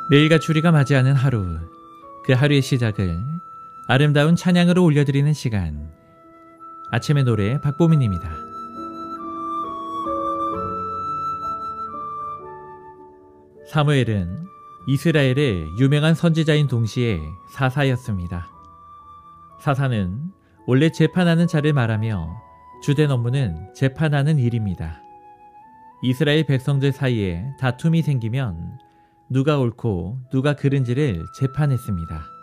매일같이 우리가 맞이하는 하루, 그 하루의 시작을 아름다운 찬양으로 올려드리는 시간, 아침의 노래 박보민입니다. 사무엘은 이스라엘의 유명한 선지자인 동시에 사사였습니다. 사사는 원래 재판하는 자를 말하며 주된 업무는 재판하는 일입니다. 이스라엘 백성들 사이에 다툼이 생기면 누가 옳고 누가 그른지를 재판했습니다.